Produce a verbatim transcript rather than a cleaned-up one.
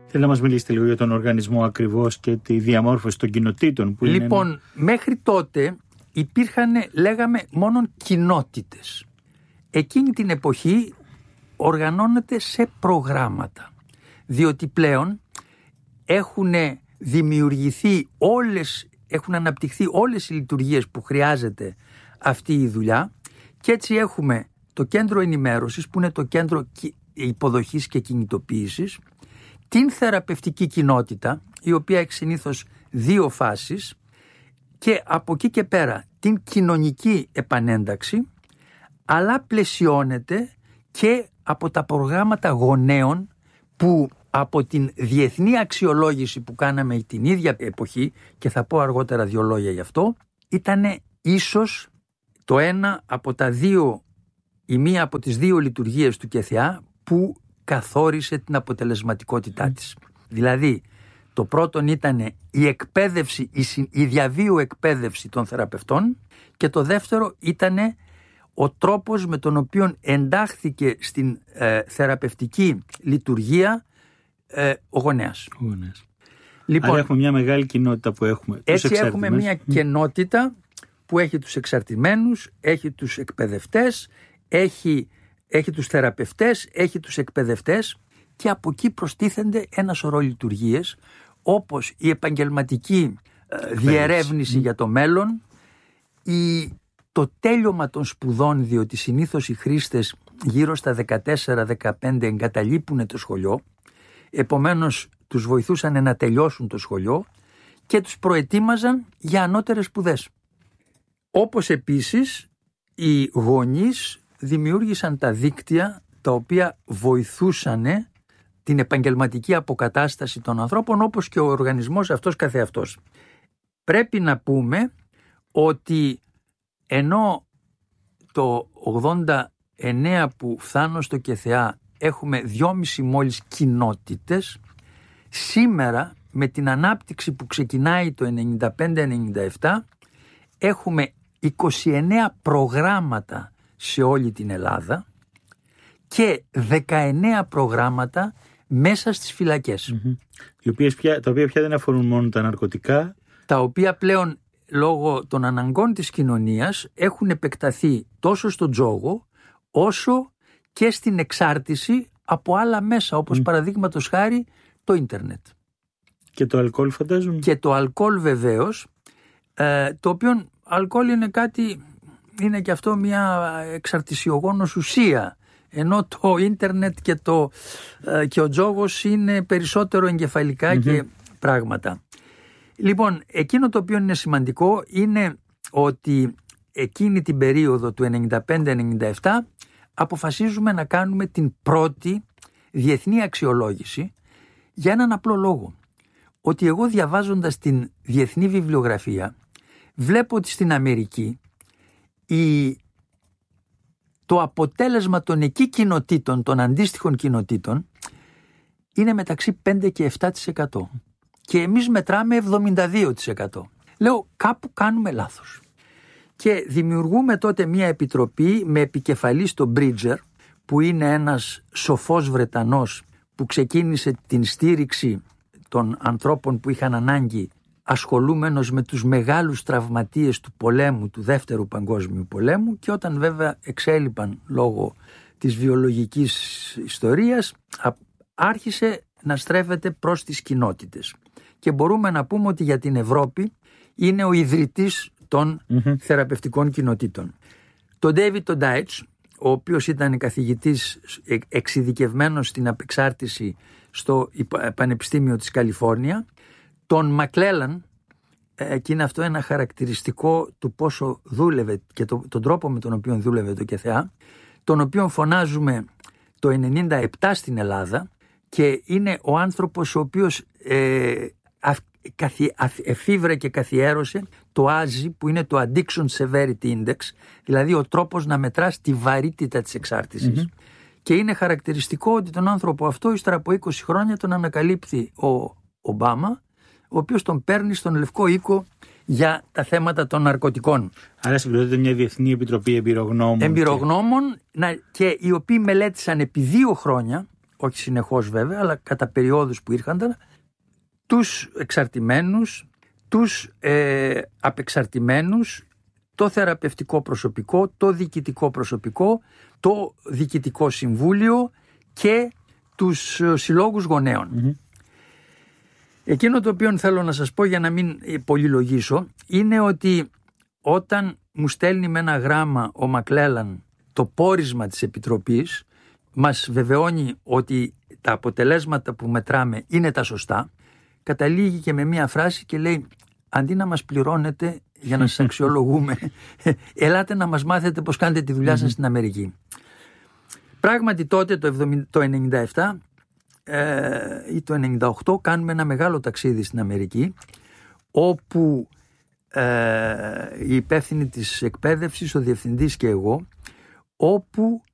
Θέλω να μας μιλήσετε λίγο για τον οργανισμό ακριβώς και τη διαμόρφωση των κοινοτήτων που λοιπόν, είναι... μέχρι τότε υπήρχαν, λέγαμε, μόνον κοινότητες. Εκείνη την εποχή οργανώνεται σε προγράμματα, διότι πλέον έχουν δημιουργηθεί όλες, έχουν αναπτυχθεί όλες οι λειτουργίες που χρειάζεται αυτή η δουλειά και έτσι έχουμε το κέντρο ενημέρωσης που είναι το κέντρο υποδοχής και κινητοποίησης, την θεραπευτική κοινότητα η οποία έχει συνήθως δύο φάσεις και από εκεί και πέρα την κοινωνική επανένταξη, αλλά πλαισιώνεται και από τα προγράμματα γονέων που από την διεθνή αξιολόγηση που κάναμε την ίδια εποχή, και θα πω αργότερα δύο λόγια γι' αυτό, ήταν ίσως το ένα από τα δύο, η μία από τις δύο λειτουργίες του ΚΕΘΙΑ που καθόρισε την αποτελεσματικότητά της. Δηλαδή, το πρώτον ήταν η εκπαίδευση, η διαβίου εκπαίδευση των θεραπευτών και το δεύτερο ήταν ο τρόπος με τον οποίο εντάχθηκε στην ε, θεραπευτική λειτουργία ε, ο γονέας. Ο γονέας. Λοιπόν, άρα έχουμε μια μεγάλη κοινότητα που έχουμε. Έτσι έχουμε μια κοινότητα που έχει τους εξαρτημένους, έχει τους εκπαιδευτές, έχει, έχει τους θεραπευτές, έχει τους εκπαιδευτές και από εκεί προστίθενται ένα σωρό λειτουργίες όπως η επαγγελματική ε, διερεύνηση mm. για το μέλλον, η, το τέλειωμα των σπουδών, διότι συνήθως οι χρήστες γύρω στα δεκατέσσερα δεκαπέντε εγκαταλείπουν το σχολείο, επομένως τους βοηθούσαν να τελειώσουν το σχολείο και τους προετοίμαζαν για ανώτερες σπουδές. Όπως επίσης οι γονείς δημιούργησαν τα δίκτυα τα οποία βοηθούσαν την επαγγελματική αποκατάσταση των ανθρώπων, όπως και ο οργανισμός αυτός καθεαυτός. Πρέπει να πούμε ότι ενώ το ογδόντα εννέα που φτάνω στο ΚΕΘΕΑ έχουμε δυόμιση μόλις κοινότητες, σήμερα με την ανάπτυξη που ξεκινάει το ενενήντα πέντε ενενήντα επτά έχουμε είκοσι εννέα προγράμματα σε όλη την Ελλάδα και δεκαεννέα προγράμματα μέσα στις φυλακές. Mm-hmm. Οι οποίες πια, τα οποία πια δεν αφορούν μόνο τα ναρκωτικά. Τα οποία πλέον λόγω των αναγκών της κοινωνίας έχουν επεκταθεί τόσο στον τζόγο όσο και στην εξάρτηση από άλλα μέσα, όπως mm. παραδείγματος χάρη το ίντερνετ. Και το αλκοόλ φαντάζομαι. Και το αλκοόλ βεβαίως, ε, το οποίο αλκοόλ είναι κάτι, είναι και αυτό μια εξαρτησιογόνος ουσία, ενώ το ίντερνετ και, το, ε, και ο τζόγος είναι περισσότερο εγκεφαλικά mm-hmm. και πράγματα. Λοιπόν, εκείνο το οποίο είναι σημαντικό είναι ότι εκείνη την περίοδο του ενενήντα πέντε ενενήντα επτά αποφασίζουμε να κάνουμε την πρώτη διεθνή αξιολόγηση για έναν απλό λόγο. Ότι εγώ διαβάζοντας την διεθνή βιβλιογραφία βλέπω ότι στην Αμερική η, το αποτέλεσμα των εκεί κοινοτήτων, των αντίστοιχων κοινοτήτων είναι μεταξύ πέντε και επτά τοις εκατό και εμείς μετράμε εβδομήντα δύο τοις εκατό. Λέω κάπου κάνουμε λάθος. Και δημιουργούμε τότε μια επιτροπή με επικεφαλή στον Bridger, που είναι ένας σοφός Βρετανός που ξεκίνησε την στήριξη των ανθρώπων που είχαν ανάγκη, ασχολούμενος με τους μεγάλους τραυματίες του πολέμου, του Δεύτερου Παγκόσμιου Πολέμου, και όταν βέβαια εξέλιπαν λόγω της βιολογικής ιστορίας άρχισε να στρέφεται προς τις κοινότητες. Και μπορούμε να πούμε ότι για την Ευρώπη είναι ο ιδρυτής των mm-hmm. θεραπευτικών κοινοτήτων. Τον David Todaych, ο οποίος ήταν καθηγητής εξειδικευμένος στην απεξάρτηση στο Πανεπιστήμιο της Καλιφόρνια, τον McClellan, και είναι αυτό ένα χαρακτηριστικό του πόσο δούλευε και το, τον τρόπο με τον οποίο δούλευε το ΚΕΘΕΑ, τον οποίο φωνάζουμε το ενενήντα επτά στην Ελλάδα, και είναι ο άνθρωπος ο οποίος ε, εφήβρε και καθιέρωσε το άζι, που είναι το Addiction Severity Index, δηλαδή ο τρόπος να μετράς τη βαρύτητα της εξάρτησης. Mm-hmm. Και είναι χαρακτηριστικό ότι τον άνθρωπο αυτό ύστερα από είκοσι χρόνια τον ανακαλύπτει ο Ομπάμα, ο οποίος τον παίρνει στον Λευκό Οίκο για τα θέματα των ναρκωτικών. Άρα συγκροτείται μια διεθνή επιτροπή εμπειρογνώμων. Εμπειρογνώμων και... και οι οποίοι μελέτησαν επί δύο χρόνια όχι συνεχώς βέβαια, αλλά κατά περιόδους που ήρχαν, τους εξαρτημένους, τους ε, απεξαρτημένους, το θεραπευτικό προσωπικό, το διοικητικό προσωπικό, το διοικητικό συμβούλιο και τους συλλόγους γονέων. Mm-hmm. Εκείνο το οποίο θέλω να σας πω, για να μην πολυλογήσω, είναι ότι όταν μου στέλνει με ένα γράμμα ο Μακλέλαν το πόρισμα της Επιτροπής, μας βεβαιώνει ότι τα αποτελέσματα που μετράμε είναι τα σωστά, καταλήγει και με μία φράση και λέει: αντί να μας πληρώνετε για να σας αξιολογούμε, ελάτε να μας μάθετε πώς κάνετε τη δουλειά σας στην Αμερική. Πράγματι τότε το ενενήντα επτά ε, ή το ενενήντα οκτώ κάνουμε ένα μεγάλο ταξίδι στην Αμερική, όπου ε, η υπεύθυνη της εκπαίδευσης, ο διευθυντής και εγώ, όπου